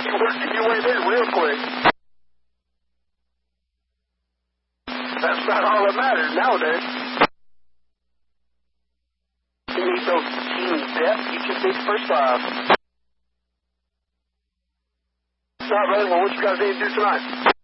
you working your way there real quick. That's not all that matters nowadays. You need those team depth. Get your big first five. All right, brother. Well, what you guys need to do tonight?